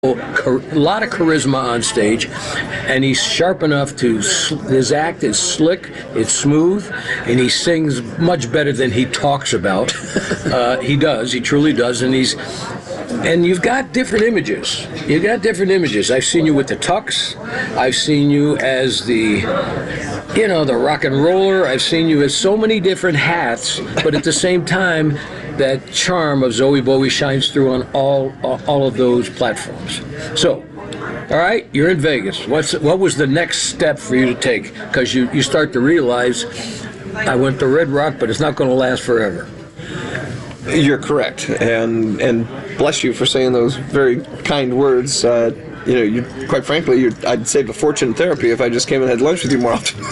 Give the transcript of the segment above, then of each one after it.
a lot of charisma on stage, and he's sharp enough to. His act is slick, it's smooth, and he sings much better than he talks about. He does, he truly does, and you've got different images. You've got different images. I've seen you with the tux. I've seen you as the rock and roller. I've seen you as so many different hats, but at the same time, that charm of Zowie Bowie shines through on all of those platforms. So, all right, you're in Vegas. What was the next step for you to take? Because you start to realize, I went to Red Rock, but it's not going to last forever. You're correct, and bless you for saying those very kind words. You quite frankly, I'd save a fortune in therapy if I just came and had lunch with you more often.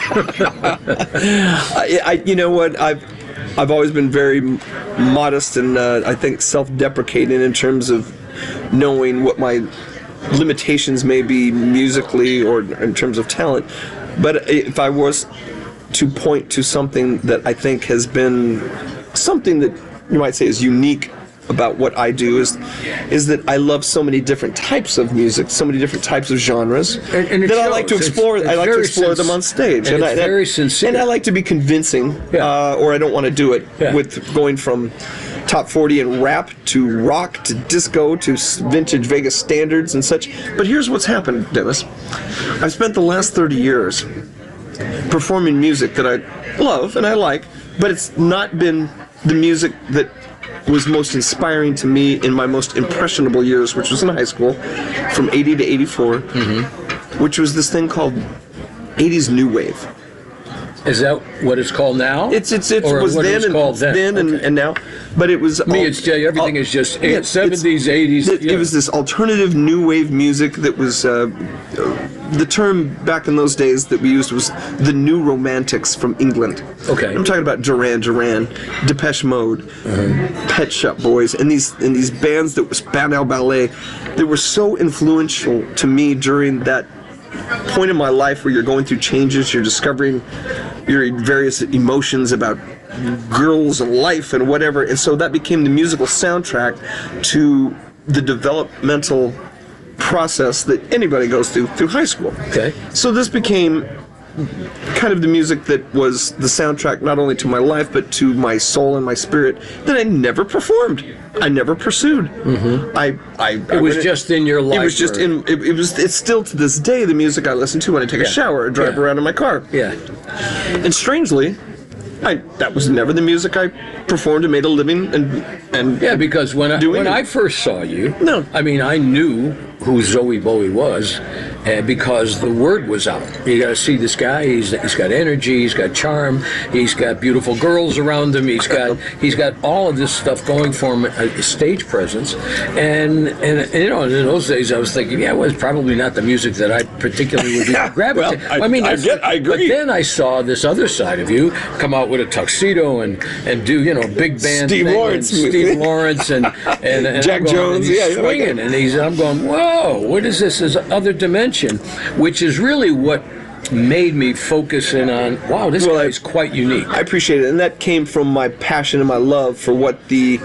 You know what? I've always been very modest and I think self-deprecating in terms of knowing what my limitations may be musically or in terms of talent. But if I was to point to something that I think has been something that you might say is unique about what I do is that I love so many different types of music, so many different types of genres and that I like to explore. I like to explore them on stage, and it's very sincere. And I like to be convincing, or I don't want to do it with going from top 40 and rap to rock to disco to vintage Vegas standards and such. But here's what's happened, Dennis. I've spent the last 30 years performing music that I love and I like, but it's not been the music that was most inspiring to me in my most impressionable years, which was in high school, from 80 to 84, which was this thing called 80s New Wave. Is that what it's called now? It was then and now, but it was. Everything is just 70s, 80s. It was this alternative new wave music that was. The term back in those days that we used was the New Romantics from England. Okay. I'm talking about Duran Duran, Depeche Mode, Pet Shop Boys, and these bands that was Spandau Ballet that were so influential to me during that point in my life where you're going through changes, you're discovering your various emotions about girls and life and whatever, and so that became the musical soundtrack to the developmental process that anybody goes through high school. Okay. So this became kind of the music that was the soundtrack not only to my life but to my soul and my spirit that I never performed. I never pursued. It was just in your life. It was just in. It's still to this day the music I listen to when I take a shower or drive around in my car. Yeah. And strangely, that was never the music I performed and made a living and because when I first saw you, I mean, I knew who Zowie Bowie was, because the word was out. You got to see this guy. He's got energy. He's got charm. He's got beautiful girls around him. He's got all of this stuff going for him. A stage presence, and in those days I was thinking, it was probably not the music that I particularly would be gravitating. Well, I agree. But then I saw this other side of you come out with a tuxedo and do big band Steve Lawrence and Jack Jones, swinging, and I'm going, whoa, what is this? This other dimension, which is really what made me focus in on, wow, this guy is quite unique. I appreciate it, and that came from my passion and my love for what the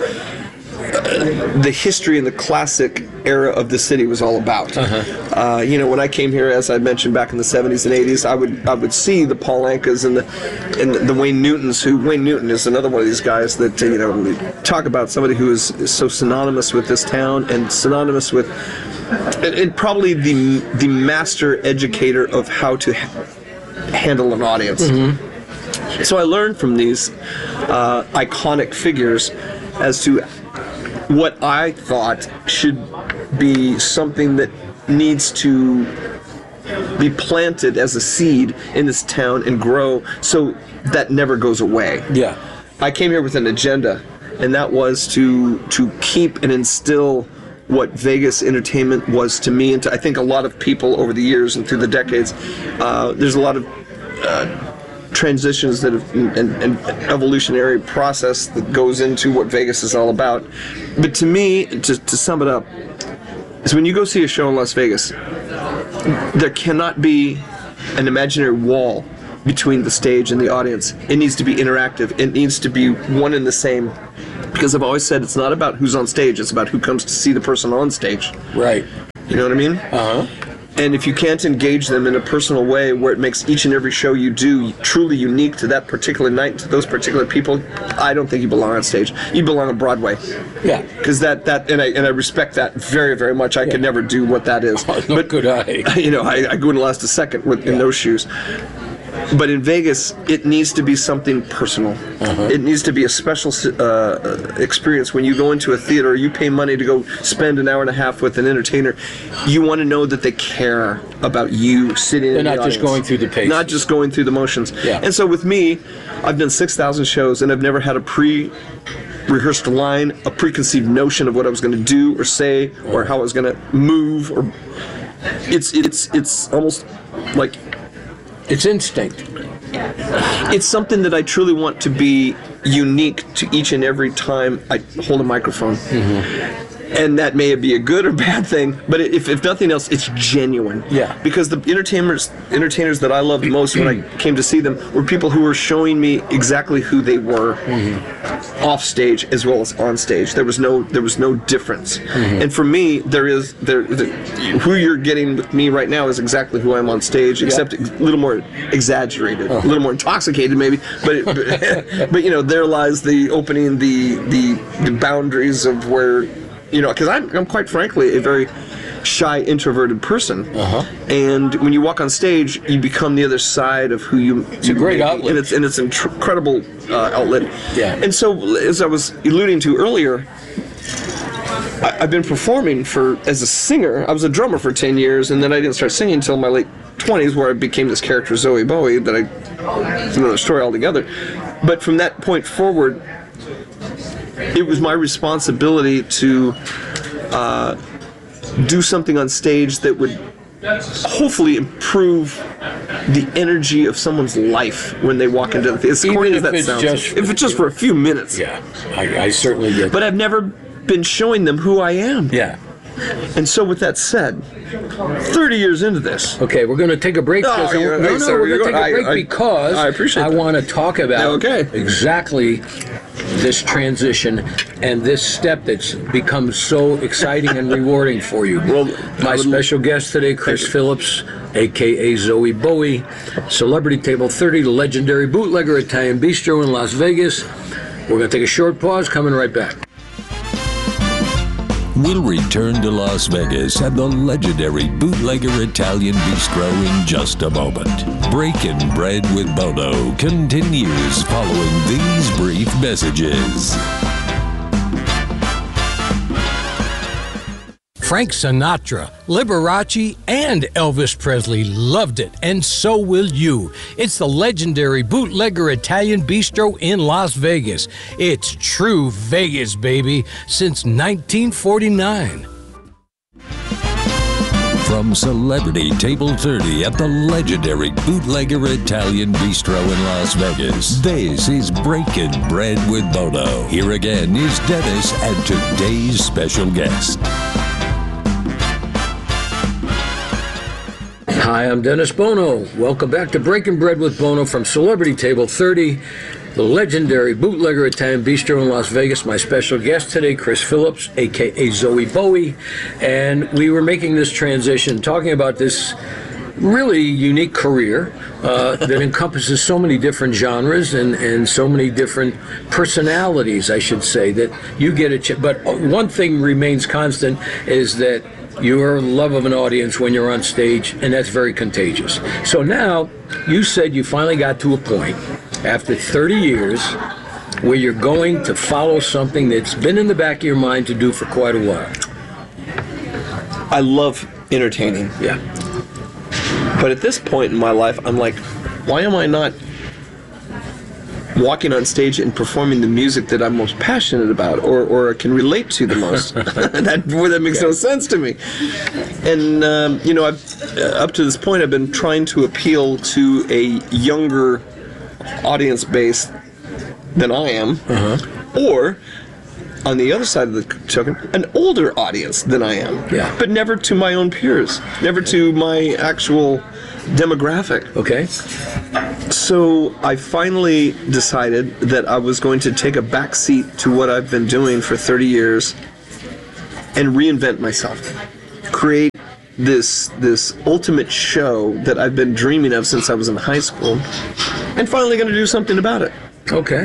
history and the classic era of the city was all about. When I came here, as I mentioned, back in the 70s and 80s, I would see the Paul Ankas and the Wayne Newtons. Wayne Newton is another one of these guys that talk about somebody who is so synonymous with this town and synonymous with, and probably the master educator of how to handle an audience. So I learned from these iconic figures as to what I thought should be something that needs to be planted as a seed in this town and grow so that never goes away. Yeah. I came here with an agenda, and that was to keep and instill what Vegas entertainment was to me and to I think a lot of people over the years and through the decades. There's a lot of transitions that have an evolutionary process that goes into what Vegas is all about. But to me, to sum it up, is when you go see a show in Las Vegas, there cannot be an imaginary wall between the stage and the audience. It needs to be interactive. It needs to be one and the same Because I've always said it's not about who's on stage, it's about who comes to see the person on stage. Right. You know what I mean? Uh-huh. And if you can't engage them in a personal way where it makes each and every show you do truly unique to that particular night, to those particular people, I don't think you belong on stage. You belong on Broadway. Yeah. Because and I respect that very, very much. I could never do what that is. But could I? You know, I wouldn't last a second in those shoes. But in Vegas, it needs to be something personal. Uh-huh. It needs to be a special experience. When you go into a theater, you pay money to go spend an hour and a half with an entertainer. You want to know that they care about you sitting in the audience. They're not just going through the paces. Not just going through the motions. Yeah. And so with me, I've done 6,000 shows, and I've never had a rehearsed line, a preconceived notion of what I was going to do or say or how I was going to move. Or it's almost like... It's instinct. It's something that I truly want to be unique to each and every time I hold a microphone. Mm-hmm. And that may be a good or bad thing, but if nothing else, it's genuine. Yeah. Because the entertainers that I loved most when I came to see them were people who were showing me exactly who they were, off stage as well as on stage. There was no difference. Mm-hmm. And for me, who you're getting with me right now is exactly who I'm on stage, except a little more exaggerated, a little more intoxicated maybe. But you know, there lies the opening, the boundaries of where. You know, because I'm quite frankly a very shy, introverted person. Uh-huh. And when you walk on stage, you become the other side of who you... It's a great outlet. And it's an incredible outlet. Yeah. And so, as I was alluding to earlier, I've been performing as a singer. I was a drummer for 10 years, and then I didn't start singing until my late 20s, where I became this character, Zoe Bowie, it's another story altogether. But from that point forward... It was my responsibility to do something on stage that would hopefully improve the energy of someone's life when they walk into the theater. As corny as that sounds. If it's just for a few minutes. Yeah, I certainly get that. But I've never been showing them who I am. Yeah. And so with that said, 30 years into this. Okay, we're going to take a break. We're going to take a break because I appreciate that. want to talk about exactly this transition and this step that's become so exciting and rewarding for you. Well, my special guest today, Chris Phillips, a.k.a. Zoe Bowie, Celebrity Table 30, the legendary bootlegger Italian Bistro in Las Vegas. We're going to take a short pause, coming right back. We'll return to Las Vegas at the legendary Bootlegger Italian Bistro in just a moment. Breaking Bread with Bono continues following these brief messages. Frank Sinatra, Liberace, and Elvis Presley loved it, and so will you. It's the legendary Bootlegger Italian Bistro in Las Vegas. It's true Vegas, baby, since 1949. From Celebrity Table 30 at the legendary Bootlegger Italian Bistro in Las Vegas, this is Breaking Bread with Bono. Here again is Dennis and today's special guest. Hi, I'm Dennis Bono. Welcome back to Breaking Bread with Bono from Celebrity Table 30, the legendary Bootlegger Italian Bistro in Las Vegas. My special guest today, Chris Phillips, a.k.a. Zoe Bowie. And we were making this transition, talking about this really unique career that encompasses so many different genres and so many different personalities, I should say, that you get a chance. But one thing remains constant is that your love of an audience when you're on stage, and that's very contagious. So now, you said you finally got to a point, after 30 years, where you're going to follow something that's been in the back of your mind to do for quite a while. I love entertaining. Yeah. But at this point in my life, I'm like, why am I not walking on stage and performing the music that I'm most passionate about or can relate to the most? that makes no sense to me. And, I've up to this point, I've been trying to appeal to a younger audience base than I am, or, on the other side of the token, an older audience than I am. Yeah. But never to my own peers, never to my actual demographic. Okay. So I finally decided that I was going to take a back seat to what I've been doing for 30 years and reinvent myself. Create this ultimate show that I've been dreaming of since I was in high school, and finally going to do something about it. Okay.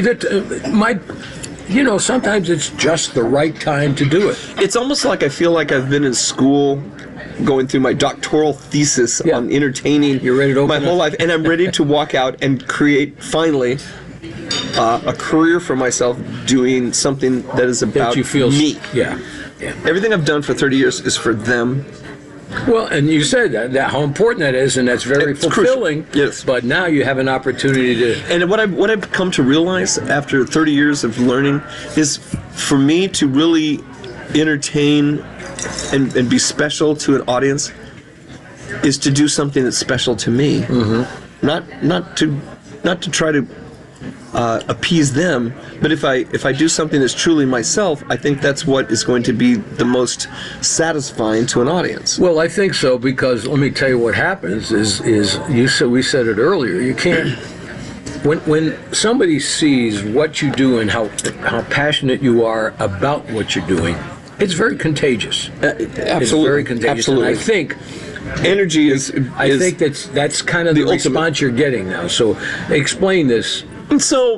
Sometimes it's just the right time to do it. It's almost like I feel like I've been in school going through my doctoral thesis on entertaining. You're ready to open my whole up. life, and I'm ready to walk out and create finally a career for myself doing something that is about That you feel me. Yeah. Everything I've done for 30 years is for them. Well, and you said that how important that is, and that's very It's fulfilling. crucial. Yes. But now you have an opportunity to. And what I've come to realize after 30 years of learning is for me to really entertain and be special to an audience is to do something that's special to me. Mm-hmm. Not to try to appease them, but if I do something that's truly myself, I think that's what is going to be the most satisfying to an audience. Well, I think so, because let me tell you what happens is we said it earlier. You can't when somebody sees what you do and how passionate you are about what you're doing, it's very contagious. Absolutely, It's very contagious. absolutely. And I think Energy is. I think that's kind of the ultimate. response you're getting now. So explain this. And so,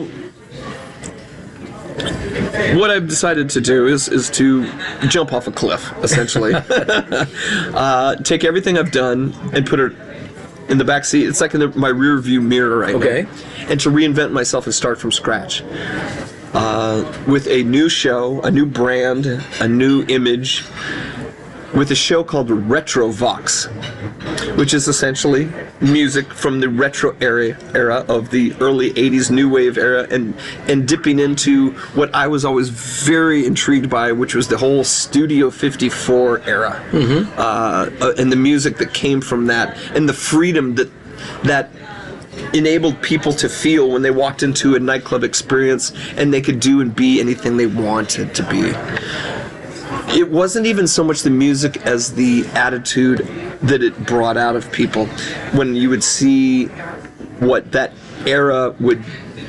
what I've decided to do is to jump off a cliff, essentially. Take everything I've done and put it in the back seat. It's like in my rear view mirror right Okay. now. And to reinvent myself and start from scratch. With a new show, a new brand, a new image, with a show called Retrovox, which is essentially music from the retro era of the early 80s new wave era, and dipping into what I was always very intrigued by, which was the whole Studio 54 era, and the music that came from that, and the freedom that enabled people to feel when they walked into a nightclub experience and they could do and be anything they wanted to be. It wasn't even so much the music as the attitude that it brought out of people. When you would see what that era would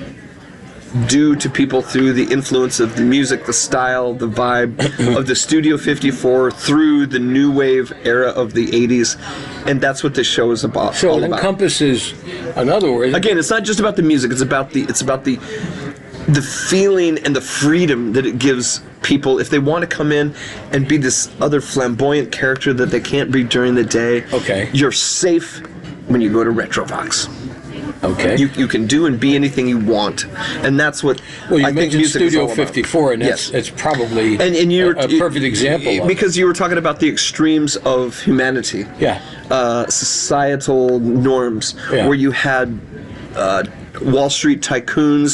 do to people through the influence of the music, the style, the vibe of the Studio 54 through the new wave era of the 80s. And that's what this show is about. So all it about. encompasses, in other words, Again, it's not just about the music, it's about the feeling and the freedom that it gives people if they want to come in and be this other flamboyant character that they can't be during the day. Okay. You're safe when you go to Retrovox. okay. You can do and be anything you want, and that's what Well, you I think mentioned music is Studio all about. 54, and Yes. it's probably And you're a perfect example of it. because you were talking about the extremes of humanity. Yeah. Societal norms, Yeah. where you had Wall Street tycoons,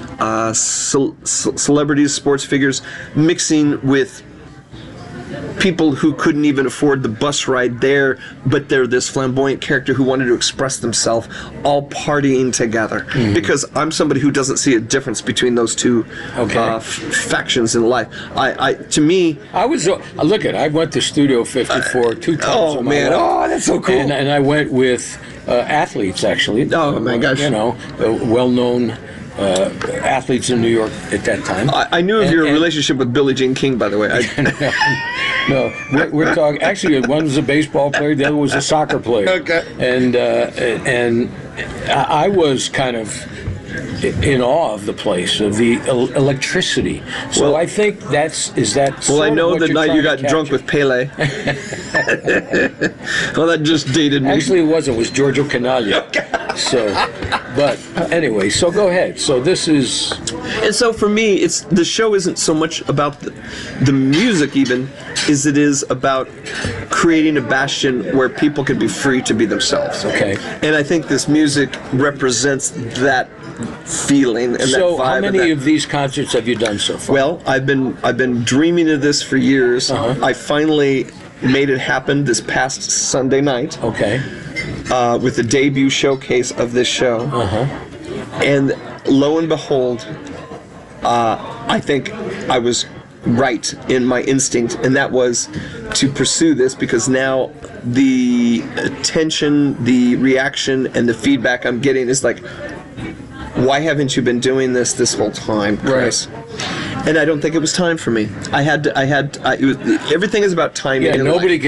celebrities, sports figures, mixing with people who couldn't even afford the bus ride there, but they're this flamboyant character who wanted to express themselves, all partying together. Mm-hmm. Because I'm somebody who doesn't see a difference between those two Okay. factions in life. To me, I was I went to Studio 54 2 times. oh in my man, life. oh that's so cool. And I went with athletes, actually. Oh, my gosh. Well-known athletes in New York at that time. I knew of your And- relationship with Billie Jean King, by the way. No, we're talking. Actually, one was a baseball player, the other was a soccer player. Okay. And I was kind of in awe of the place, of the electricity. So Well- I think is that. Well, sort I of know what the you're night you trying got to drunk capture? with Pele. Well, that just dated me. Actually, it wasn't. It was Giorgio Canaglia. So, but anyway, so go ahead. So this is. And so for me, the show isn't so much about the music even, as it is about creating a bastion where people can be free to be themselves. Okay. And I think this music represents that feeling and So that vibe. how many and of these concerts have you done so far? Well, I've been dreaming of this for years. I finally made it happen this past Sunday night. Okay. With the debut showcase of this show. And lo and behold, I think I was right in my instinct, and that was to pursue this, because now the attention, the reaction, and the feedback I'm getting is like, why haven't you been doing this whole time, Chris? Right. And I don't think it was time for me. Everything is about timing. Yeah, in nobody life.